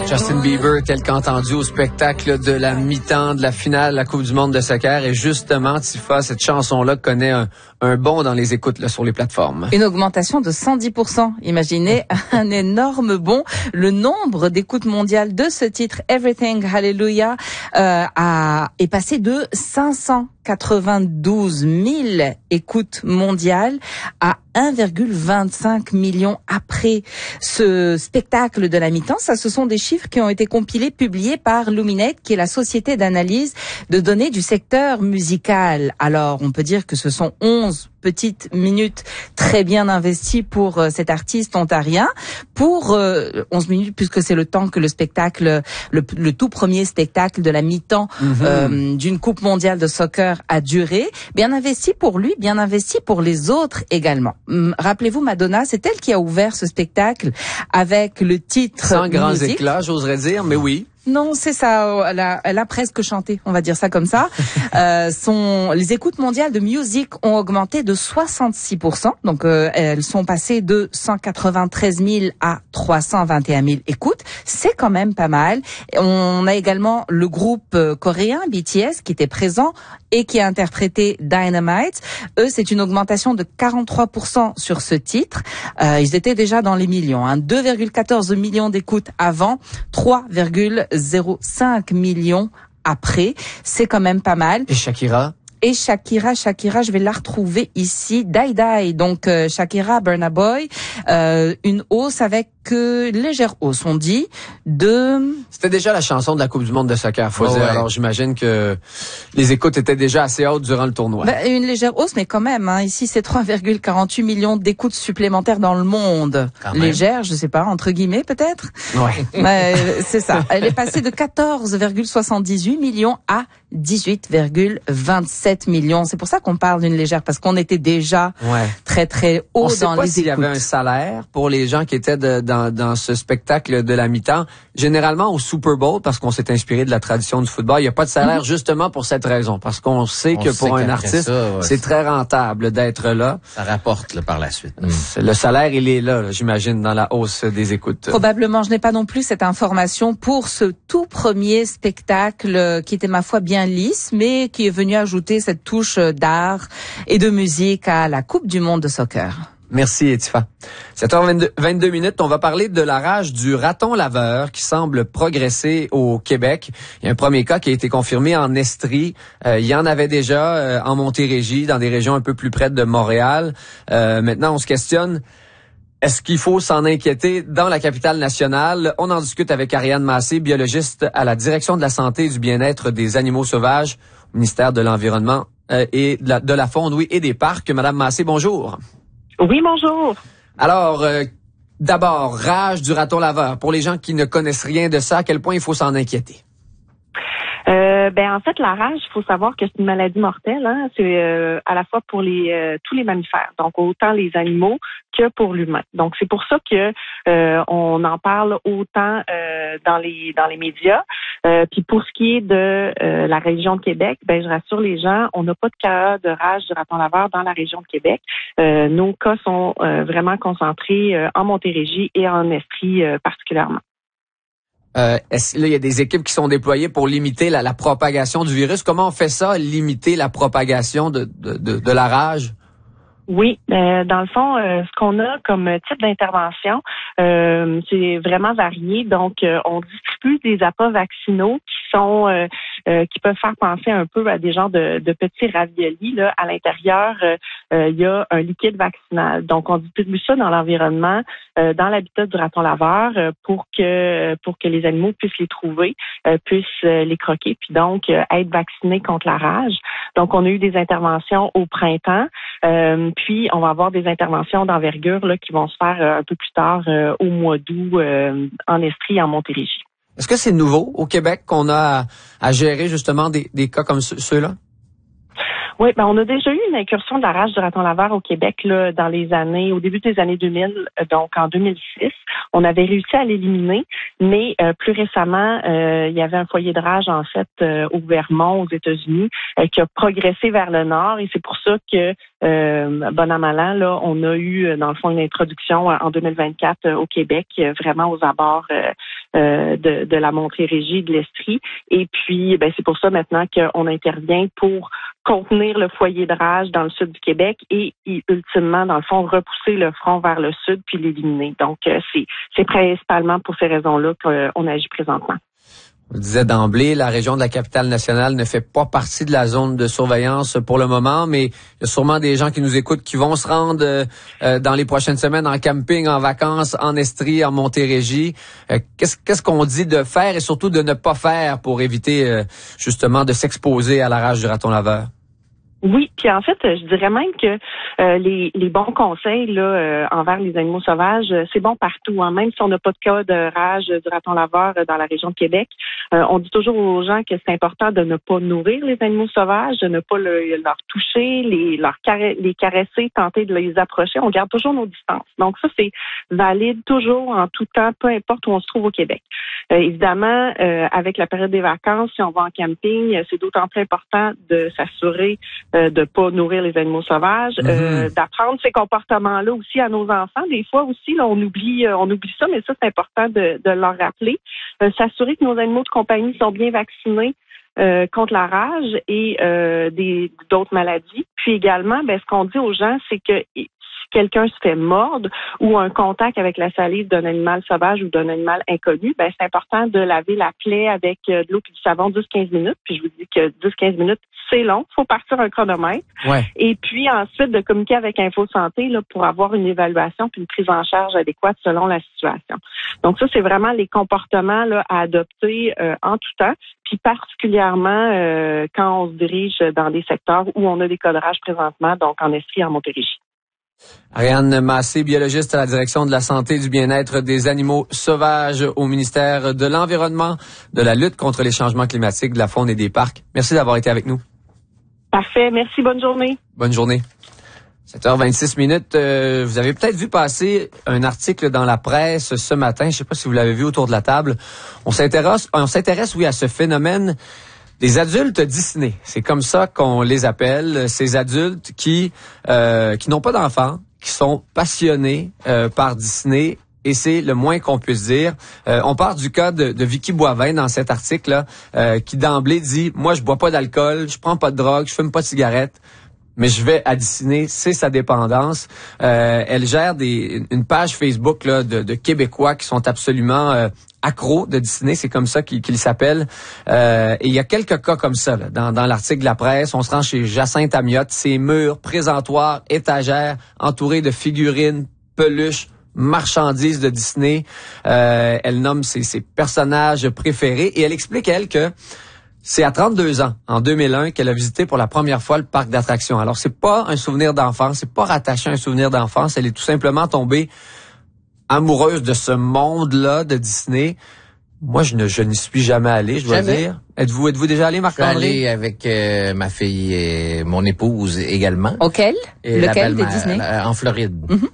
Justin Bieber, tel qu'entendu au spectacle de la mi-temps de la finale de la Coupe du monde de soccer. Et justement, Tifa, cette chanson-là connaît un bond dans les écoutes là, sur les plateformes. Une augmentation de 110%. Imaginez un énorme bond. Le nombre d'écoutes mondiales de ce titre, Everything Hallelujah, est passé de 592 000 écoutes mondiales à 1,25 million après ce spectacle de la mi-temps. Ça, ce sont des chiffres qui ont été compilés, publiés par Luminate, qui est la société d'analyse de données du secteur musical. Alors, on peut dire que ce sont 11 petites minutes très bien investies pour cet artiste ontarien. Pour 11 minutes, puisque c'est le temps que le spectacle, le tout premier spectacle de la mi-temps d'une Coupe mondiale de soccer a duré. Bien investi pour lui, bien investi pour les autres également. Rappelez-vous, Madonna, c'est elle qui a ouvert ce spectacle avec le titre Sans grands Music. éclats, j'oserais dire, mais oui. Non, c'est ça. Elle a presque chanté, on va dire ça comme ça. Les écoutes mondiales de Music ont augmenté de 66%. Donc, elles sont passées de 193 000 à 321 000 écoutes. C'est quand même pas mal. On a également le groupe coréen BTS qui était présent et qui a interprété Dynamite. Eux, c'est une augmentation de 43% sur ce titre. Ils étaient déjà dans les millions. 2,14 millions d'écoutes avant, 3,05 millions après. C'est quand même pas mal. Et Shakira? Et Shakira, je vais la retrouver ici. Die Die, donc Shakira, Burna Boy, une hausse avec légère hausse, on dit, de... C'était déjà la chanson de la Coupe du monde de soccer, faut dire. Ouais. Alors j'imagine que les écoutes étaient déjà assez hautes durant le tournoi. Une légère hausse, mais quand même, ici c'est 3,48 millions d'écoutes supplémentaires dans le monde. Légère, je sais pas, entre guillemets peut-être. Ouais. C'est ça. Elle est passée de 14,78 millions à 18,27 millions. C'est pour ça qu'on parle d'une légère, parce qu'on était déjà très très haut dans les écoutes. On sait pas s'il y avait un salaire pour les gens qui étaient dans ce spectacle de la mi-temps. Généralement au Super Bowl, parce qu'on s'est inspiré de la tradition du football, il n'y a pas de salaire justement pour cette raison, parce qu'on sait que pour un artiste, c'est très rentable d'être là. Ça rapporte là, par la suite. Le salaire, il est là, j'imagine, dans la hausse des écoutes. Probablement, je n'ai pas non plus cette information pour ce tout premier spectacle qui était ma foi bien lisse, mais qui est venu ajouter cette touche d'art et de musique à la Coupe du monde de soccer. Merci, Etifa. 7h22 minutes, on va parler de la rage du raton laveur qui semble progresser au Québec. Il y a un premier cas qui a été confirmé en Estrie. Il y en avait déjà en Montérégie, dans des régions un peu plus près de Montréal. Maintenant, on se questionne, est-ce qu'il faut s'en inquiéter dans la capitale nationale? On en discute avec Ariane Massé, biologiste à la Direction de la santé et du bien-être des animaux sauvages, au ministère de l'Environnement et de la Faune, et des Parcs. Madame Massé, bonjour. Oui, bonjour. Alors, d'abord, rage du raton laveur. Pour les gens qui ne connaissent rien de ça, à quel point il faut s'en inquiéter? En fait, la rage, il faut savoir que c'est une maladie mortelle. C'est à la fois pour tous les mammifères, donc autant les animaux que pour l'humain. Donc c'est pour ça que on en parle autant dans les médias. Puis pour ce qui est de la région de Québec, je rassure les gens, on n'a pas de cas de rage du raton laveur dans la région de Québec. Nos cas sont vraiment concentrés en Montérégie et en Estrie particulièrement. Là, il y a des équipes qui sont déployées pour limiter la propagation du virus. Comment on fait ça, limiter la propagation de la rage? Oui, dans le fond, ce qu'on a comme type d'intervention, c'est vraiment varié. Donc, on distribue des appâts vaccinaux qui peuvent faire penser un peu à des genres de petits raviolis. Là, à l'intérieur, il y a un liquide vaccinal. Donc, on distribue ça dans l'environnement, dans l'habitat du raton laveur, pour que les animaux puissent les trouver, puissent les croquer, puis donc être vaccinés contre la rage. Donc, on a eu des interventions au printemps. Puis, on va avoir des interventions d'envergure là, qui vont se faire un peu plus tard au mois d'août en Estrie et en Montérégie. Est-ce que c'est nouveau au Québec qu'on a à gérer justement des cas comme ceux-là? Oui, on a déjà eu une incursion de la rage du raton laveur au Québec là, au début des années 2000, donc en 2006. On avait réussi à l'éliminer, Mais plus récemment, il y avait un foyer de rage en fait au Vermont, aux États-Unis, qui a progressé vers le nord, et c'est pour ça que bon an mal an, là, on a eu dans le fond une introduction en 2024 au Québec, vraiment aux abords de la Montérégie, de l'Estrie. Et puis, c'est pour ça maintenant qu'on intervient pour contenir le foyer de rage dans le sud du Québec et ultimement, dans le fond, repousser le front vers le sud puis l'éliminer. Donc, c'est principalement pour ces raisons-là qu'on agit présentement. On disait d'emblée, la région de la Capitale-Nationale ne fait pas partie de la zone de surveillance pour le moment, mais il y a sûrement des gens qui nous écoutent qui vont se rendre dans les prochaines semaines en camping, en vacances, en Estrie, en Montérégie. Qu'est-ce qu'on dit de faire et surtout de ne pas faire pour éviter justement de s'exposer à la rage du raton laveur? Oui, puis en fait, je dirais même que les bons conseils là envers les animaux sauvages, c'est bon partout. Hein. Même si on n'a pas de cas de rage du raton laveur dans la région de Québec, on dit toujours aux gens que c'est important de ne pas nourrir les animaux sauvages, de ne pas leur toucher, les caresser, tenter de les approcher. On garde toujours nos distances. Donc ça, c'est valide toujours en tout temps, peu importe où on se trouve au Québec. Évidemment, avec la période des vacances, si on va en camping, c'est d'autant plus important de s'assurer de pas nourrir les animaux sauvages, d'apprendre ces comportements-là aussi à nos enfants. Des fois aussi, là, on oublie ça, mais ça, c'est important de leur rappeler. S'assurer que nos animaux de compagnie sont bien vaccinés contre la rage et d'autres maladies. Puis également, ce qu'on dit aux gens, c'est que si quelqu'un se fait mordre ou un contact avec la salive d'un animal sauvage ou d'un animal inconnu, c'est important de laver la plaie avec de l'eau et du savon 10-15 minutes. Puis je vous dis que 10-15 minutes, c'est long. Il faut partir un chronomètre. Ouais. Et puis ensuite, de communiquer avec Info Santé là, pour avoir une évaluation puis une prise en charge adéquate selon la situation. Donc ça, c'est vraiment les comportements là, à adopter en tout temps, puis particulièrement quand on se dirige dans des secteurs où on a des cas de rage présentement, donc en Estrie, en Montérégie. Ariane Massé, biologiste à la direction de la santé et du bien-être des animaux sauvages au ministère de l'Environnement, de la lutte contre les changements climatiques, de la faune et des parcs. Merci d'avoir été avec nous. Parfait. Merci. Bonne journée. Bonne journée. 7h26 minutes. Vous avez peut-être vu passer un article dans la presse ce matin. Je ne sais pas si vous l'avez vu autour de la table. On s'intéresse, à ce phénomène des adultes Disney. C'est comme ça qu'on les appelle, ces adultes qui n'ont pas d'enfants, qui sont passionnés par Disney. Et c'est le moins qu'on puisse dire. On part du cas de Vicky Boivin dans cet article-là, qui d'emblée dit « Moi, je bois pas d'alcool, je prends pas de drogue, je fume pas de cigarette, mais je vais à Disney, c'est sa dépendance. » Elle gère une page Facebook là, de Québécois qui sont absolument accros de Disney, c'est comme ça qu'il s'appelle. Et il y a quelques cas comme ça là, dans l'article de la presse. On se rend chez Jacinthe Amiotte, ses murs, présentoirs, étagères, entourés de figurines, peluches, marchandises de Disney. Elle nomme ses personnages préférés et elle explique, elle, que c'est à 32 ans, en 2001, qu'elle a visité pour la première fois le parc d'attractions. Alors, c'est pas un souvenir d'enfance, c'est pas rattaché à un souvenir d'enfance. Elle est tout simplement tombée amoureuse de ce monde-là de Disney. Moi, je n'y suis jamais allé, je dois dire. Êtes-vous déjà allé, Marc-André? Je suis allé avec ma fille et mon épouse également. Auquel? Lequel de Disney? En Floride.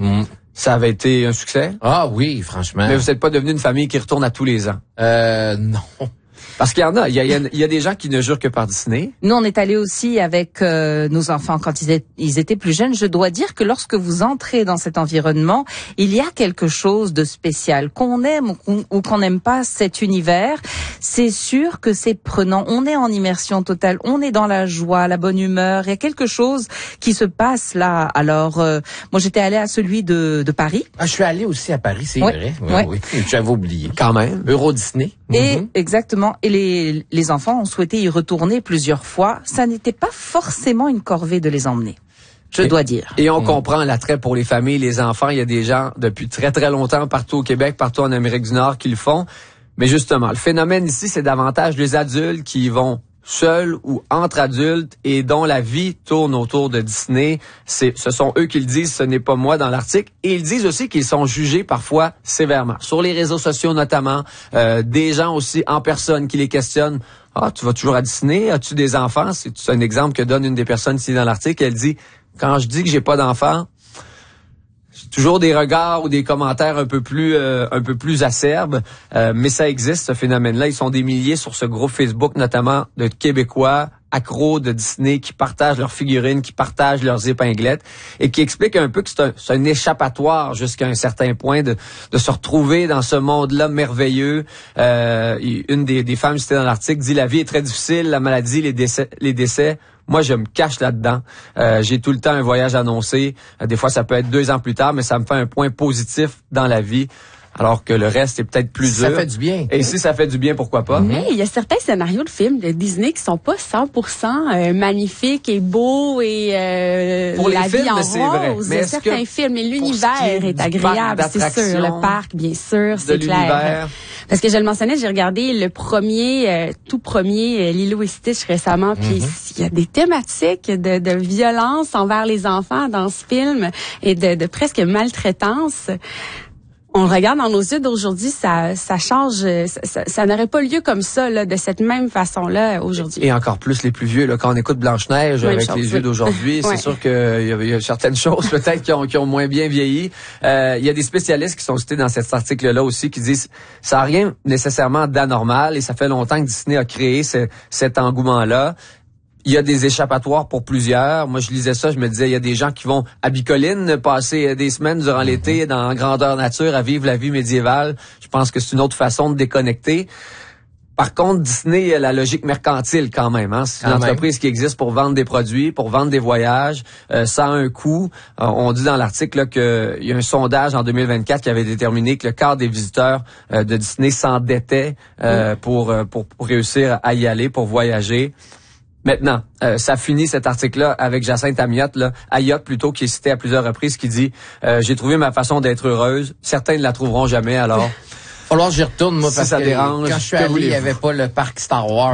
Ça avait été un succès? Ah oui, franchement. Mais vous n'êtes pas devenu une famille qui retourne à tous les ans? Non. Parce qu'il y en a. Il y a des gens qui ne jurent que par Disney. Nous, on est allés aussi avec nos enfants quand ils étaient plus jeunes. Je dois dire que lorsque vous entrez dans cet environnement, il y a quelque chose de spécial. Qu'on aime ou qu'on n'aime pas cet univers, c'est sûr que c'est prenant. On est en immersion totale. On est dans la joie, la bonne humeur. Il y a quelque chose qui se passe là. Alors, moi, j'étais allée à celui de Paris. Ah, je suis allée aussi à Paris, c'est vrai. Oui. J'avais oublié. Quand même. Euro Disney. Et exactement. Et les enfants ont souhaité y retourner plusieurs fois. Ça n'était pas forcément une corvée de les emmener, je dois dire. Et on comprend l'attrait pour les familles, les enfants. Il y a des gens depuis très, très longtemps, partout au Québec, partout en Amérique du Nord, qui le font. Mais justement, le phénomène ici, c'est davantage les adultes qui y vont seuls ou entre adultes et dont la vie tourne autour de Disney. Ce sont eux qui le disent, ce n'est pas moi dans l'article. Et ils disent aussi qu'ils sont jugés parfois sévèrement. Sur les réseaux sociaux notamment, des gens aussi en personne qui les questionnent. « Ah, tu vas toujours à Disney? As-tu des enfants? » C'est un exemple que donne une des personnes ici dans l'article. Elle dit « Quand je dis que j'ai pas d'enfants, toujours des regards ou des commentaires un peu plus acerbes, mais ça existe, ce phénomène-là. Ils sont des milliers sur ce groupe Facebook, notamment de Québécois accros de Disney qui partagent leurs figurines, qui partagent leurs épinglettes et qui expliquent un peu que c'est un échappatoire jusqu'à un certain point de se retrouver dans ce monde-là merveilleux. Une des femmes citées dans l'article dit « La vie est très difficile, la maladie, les décès. Moi, je me cache là-dedans. J'ai tout le temps un voyage annoncé. Des fois, ça peut être 2 ans plus tard, mais ça me fait un point positif dans la vie. » Alors que le reste est peut-être plus dur. Ça fait du bien. Et si ça fait du bien, pourquoi pas? Mais il y a certains scénarios de films de Disney qui sont pas 100% magnifiques et beaux et pour la les vie films, en c'est vrai. rose. Mais certains films, mais l'univers est agréable, c'est sûr. Le parc, bien sûr, c'est clair. Parce que je le mentionnais, j'ai regardé le tout premier Lilo et Stitch récemment, puis il y a des thématiques de violence envers les enfants dans ce film et de presque maltraitance. On le regarde dans nos yeux d'aujourd'hui, ça change, ça n'aurait pas lieu comme ça, là, de cette même façon-là aujourd'hui. Et encore plus les plus vieux, là, quand on écoute Blanche-Neige avec les yeux d'aujourd'hui, c'est sûr qu'il y a certaines choses peut-être qui ont moins bien vieilli. Il y a des spécialistes qui sont cités dans cet article-là aussi qui disent ça n'a rien nécessairement d'anormal et ça fait longtemps que Disney a créé cet engouement-là. Il y a des échappatoires pour plusieurs. Moi, je lisais ça, je me disais, il y a des gens qui vont à Bicoline passer des semaines durant l'été dans grandeur nature à vivre la vie médiévale. Je pense que c'est une autre façon de déconnecter. Par contre, Disney a la logique mercantile quand même. Hein? C'est une entreprise qui existe pour vendre des produits, pour vendre des voyages. Ça a un coût. On dit dans l'article là, qu'il y a un sondage en 2024 qui avait déterminé que le quart des visiteurs de Disney s'endettaient pour réussir à y aller, pour voyager. Maintenant, ça finit cet article-là avec Jacinthe Ayotte plutôt, qui est cité à plusieurs reprises, qui dit « J'ai trouvé ma façon d'être heureuse. Certains ne la trouveront jamais, alors... » Falloir que j'y retourne, moi, si parce ça que dérange, quand je suis allé, il n'y avait pas le parc Star Wars.